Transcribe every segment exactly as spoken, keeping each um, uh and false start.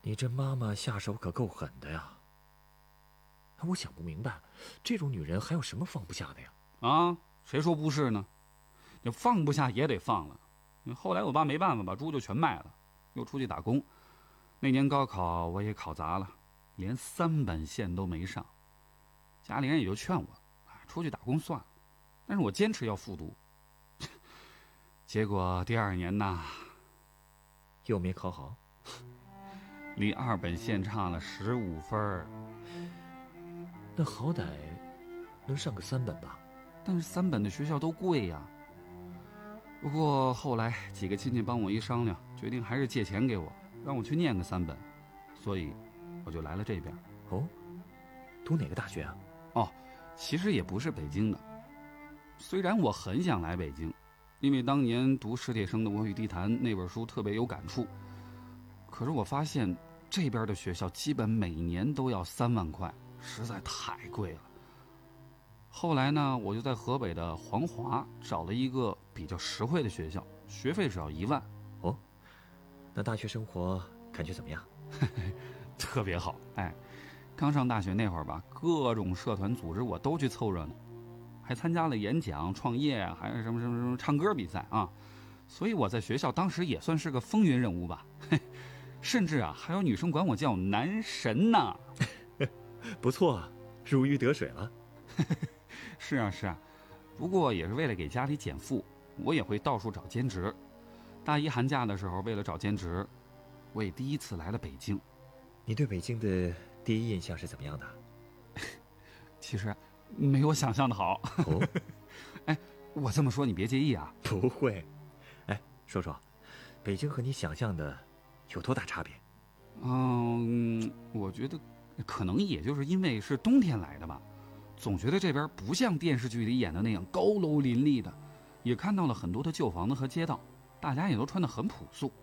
你这妈妈下手可够狠的呀！我想不明白，这种女人还有什么放不下的呀？ 啊，谁说不是呢？你放不下也得放了。后来我爸没办法，把猪就全卖了，又出去打工。那年高考我也考砸了，连三本线都没上。家里人也就劝我，出去打工算了。但是我坚持要复读。结果第二年呐， 又没考好， 离二本线差了十五分。 那好歹能上个三本吧？ 但是三本的学校都贵呀。不过后来几个亲戚帮我一商量，决定还是借钱给我，让我去念个三本，所以我就来了这边。 哦，读哪个大学啊？ 哦，其实也不是北京的。虽然我很想来北京，因为当年读史铁生的《我与地坛》那本书特别有感触，可是我发现这边的学校基本每年都要三万块，实在太贵了。后来呢，我就在河北的黄华找了一个比较实惠的学校，学费只要一万。 哦，那大学生活感觉怎么样？ 特别好。哎，刚上大学那会儿吧，各种社团组织我都去凑热闹，还参加了演讲、创业，还是什么什么什么唱歌比赛啊。所以我在学校当时也算是个风云人物吧。甚至啊，还有女生管我叫男神呢。 不错啊，如鱼得水了。 是啊是啊，不过也是为了给家里减负，我也会到处找兼职。大一寒假的时候，为了找兼职，我也第一次来了北京。 你对北京的第一印象是怎么样的？ 其实没我想象的好。 哦， 哎，我这么说你别介意啊。 不会。哎，说说，北京和你想象的有多大差别？ 嗯，我觉得可能也就是因为是冬天来的吧，总觉得这边不像电视剧里演的那样高楼林立的，也看到了很多的旧房子和街道，大家也都穿得很朴素。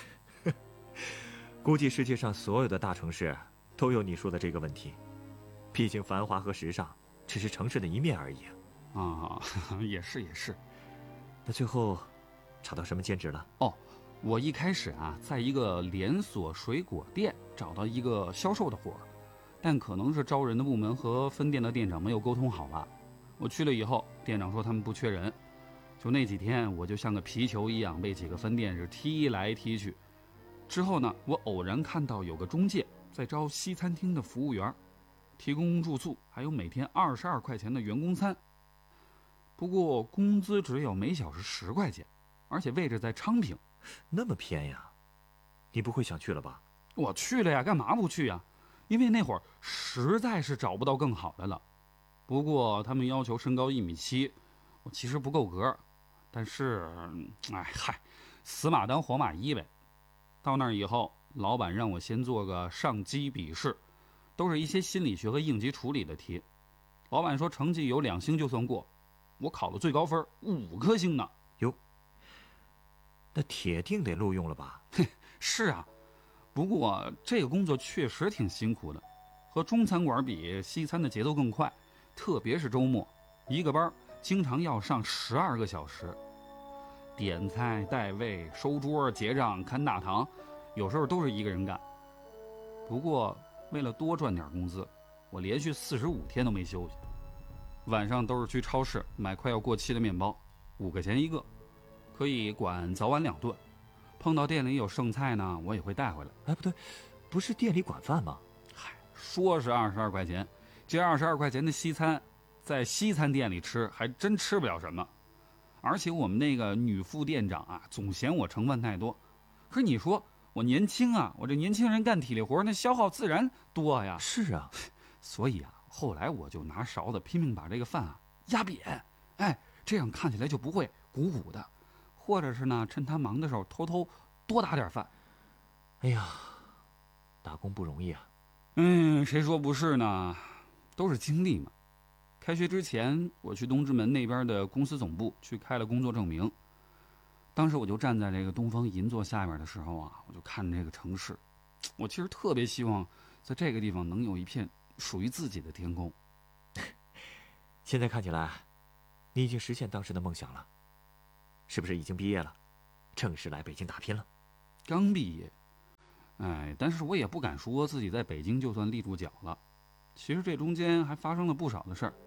估计世界上所有的大城市都有你说的这个问题，毕竟繁华和时尚只是城市的一面而已啊。啊，也是也是。 那最后找到什么兼职了？ 哦，我一开始啊，在一个连锁水果店找到一个销售的活儿，但可能是招人的部门和分店的店长没有沟通好吧。我去了以后，店长说他们不缺人，就那几天我就像个皮球一样被几个分店是踢来踢去。之后呢，我偶然看到有个中介在招西餐厅的服务员，提供住宿，还有每天二十二块钱的员工餐。不过工资只有每小时十块钱，而且位置在昌平。 那么偏呀？你不会想去了吧？ 我去了呀，干嘛不去呀？因为那会儿实在是找不到更好的了。不过他们要求身高一米七，我其实不够格，但是，哎嗨，死马当活马医呗。到那儿以后，老板让我先做个上机笔试，都是一些心理学和应急处理的题。老板说成绩有两星就算过，我考了最高分五颗星呢。 哟，那铁定得录用了吧？ 是啊，不过这个工作确实挺辛苦的，和中餐馆比，西餐的节奏更快，特别是周末，一个班经常要上十二个小时。点菜、带位、收桌、结账、看大堂，有时候都是一个人干。不过为了多赚点工资，我连续四十五天都没休息。晚上都是去超市买快要过期的面包，五块钱一个，可以管早晚两顿。碰到店里有剩菜呢，我也会带回来。 哎，不对，不是店里管饭吗？ 嗨，说是二十二块钱，这二十二块钱的西餐，在西餐店里吃还真吃不了什么。而且我们那个女副店长啊，总嫌我成分太多。可是你说我年轻啊，我这年轻人干体力活，那消耗自然多呀。 是啊， 所以啊，后来我就拿勺子拼命把这个饭啊压扁，哎，这样看起来就不会鼓鼓的。或者是呢，趁他忙的时候偷偷多打点饭。 哎呀，打工不容易啊。 嗯，谁说不是呢？都是经历嘛。开学之前，我去东直门那边的公司总部去开了工作证明。当时我就站在这个东方银座下面的时候啊，我就看这个城市，我其实特别希望在这个地方能有一片属于自己的天空。 现在看起来，你已经实现当时的梦想了，是不是已经毕业了，正式来北京打拼了？ 刚毕业， 哎，但是我也不敢说自己在北京就算立住脚了。其实这中间还发生了不少的事儿。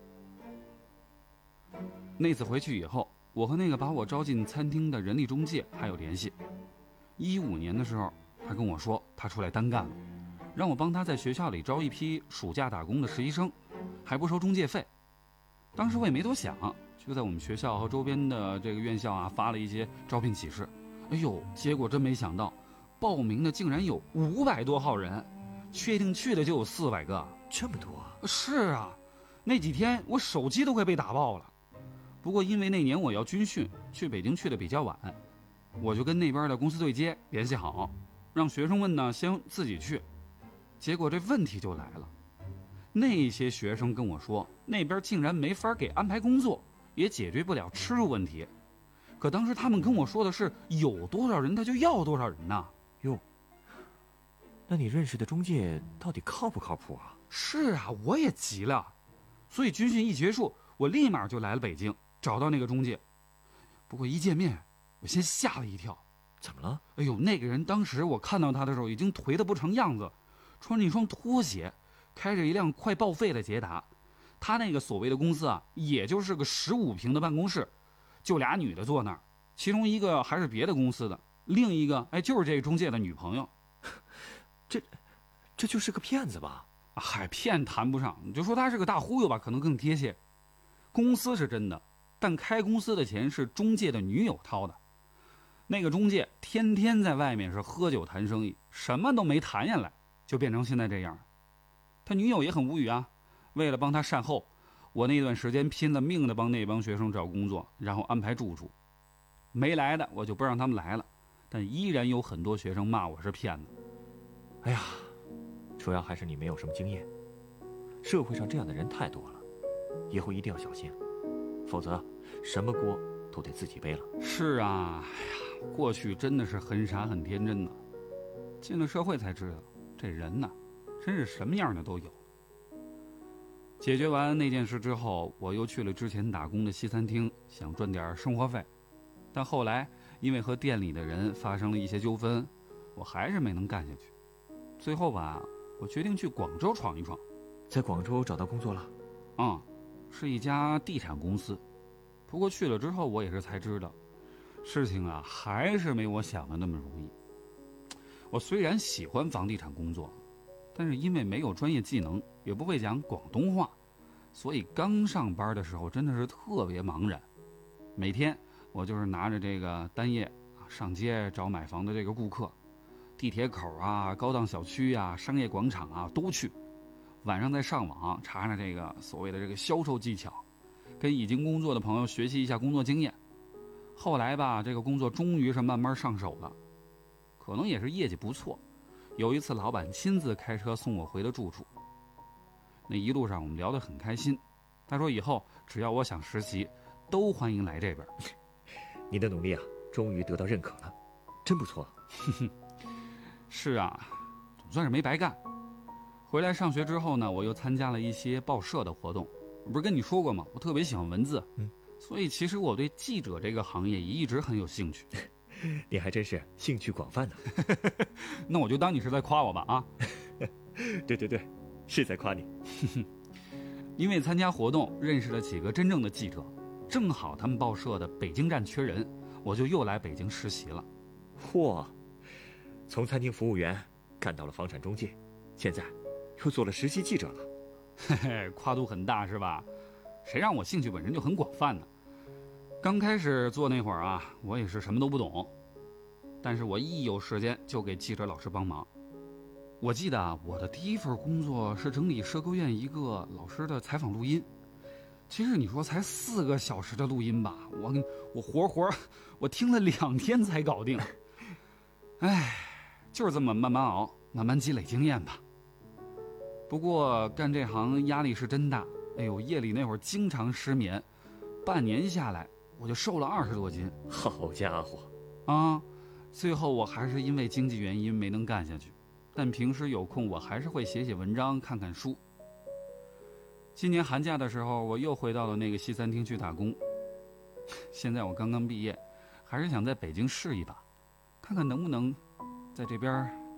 那次回去以后，我和那个把我招进餐厅的人力中介还有联系。一五年的时候，他跟我说他出来单干了，让我帮他在学校里招一批暑假打工的实习生，还不收中介费。当时我也没多想，就在我们学校和周边的这个院校啊发了一些招聘启事。哎呦，结果真没想到，报名的竟然有五百多号人，确定去的就有四百个。 这么多啊！ 是啊，那几天我手机都快被打爆了。不过因为那年我要军训，去北京去的比较晚，我就跟那边的公司对接联系好，让学生们呢先自己去。结果这问题就来了，那些学生跟我说，那边竟然没法给安排工作，也解决不了吃住问题。可当时他们跟我说的是有多少人他就要多少人呢。 哟，那你认识的中介到底靠不靠谱啊？ 是啊，我也急了，所以军训一结束，我立马就来了北京，找到那个中介。不过一见面，我先吓了一跳。 怎么了？ 哎呦，那个人当时我看到他的时候已经颓得不成样子，穿着一双拖鞋，开着一辆快报废的捷达。他那个所谓的公司啊，也就是个十五平的办公室，就俩女的坐那儿，其中一个还是别的公司的，另一个哎就是这个中介的女朋友。 这，这就是个骗子吧？ 嗨，骗谈不上，你就说他是个大忽悠吧，可能更贴切。公司是真的，但开公司的钱是中介的女友掏的。那个中介天天在外面是喝酒谈生意，什么都没谈下来，就变成现在这样。他女友也很无语啊，为了帮他善后，我那段时间拼了命的帮那帮学生找工作，然后安排住处。没来的我就不让他们来了，但依然有很多学生骂我是骗子。 哎呀，主要还是你没有什么经验，社会上这样的人太多了，以后一定要小心，否则什么锅都得自己背了。 是啊，哎呀，过去真的是很傻很天真呢，进了社会才知道，这人呢，真是什么样的都有。解决完那件事之后，我又去了之前打工的西餐厅，想赚点生活费，但后来因为和店里的人发生了一些纠纷，我还是没能干下去。最后吧，我决定去广州闯一闯。 在广州找到工作了？ 嗯，是一家地产公司。不过去了之后，我也是才知道，事情啊还是没我想的那么容易。我虽然喜欢房地产工作，但是因为没有专业技能，也不会讲广东话，所以刚上班的时候真的是特别茫然。每天我就是拿着这个单页上街找买房的这个顾客，地铁口啊、高档小区啊、商业广场啊都去，晚上再上网查查这个所谓的这个销售技巧，跟已经工作的朋友学习一下工作经验。后来吧，这个工作终于是慢慢上手了，可能也是业绩不错。有一次老板亲自开车送我回了住处，那一路上我们聊得很开心。他说以后只要我想实习，都欢迎来这边。 你的努力啊，终于得到认可了，真不错。 是啊，总算是没白干。回来上学之后呢，我又参加了一些报社的活动。我不是跟你说过吗？我特别喜欢文字， 嗯， 所以其实我对记者这个行业也一直很有兴趣。 你还真是兴趣广泛呢。 那我就当你是在夸我吧啊。 对对对，是在夸你。 因为参加活动认识了几个真正的记者，正好他们报社的北京站缺人，我就又来北京实习了。 嚯，从餐厅服务员干到了房产中介，现在又做了实习记者了。 嘿嘿，跨度很大是吧？谁让我兴趣本身就很广泛呢？刚开始做那会儿啊，我也是什么都不懂，但是我一有时间就给记者老师帮忙。我记得啊，我的第一份工作是整理社科院一个老师的采访录音。其实你说才四个小时的录音吧，我我活活我听了两天才搞定。哎，就是这么慢慢熬，慢慢积累经验吧。不过干这行压力是真大，哎呦，夜里那会儿经常失眠，半年下来我就瘦了二十多斤。 好家伙啊！最后我还是因为经济原因没能干下去，但平时有空我还是会写写文章、看看书。今年寒假的时候，我又回到了那个西餐厅去打工。现在我刚刚毕业，还是想在北京试一把，看看能不能在这边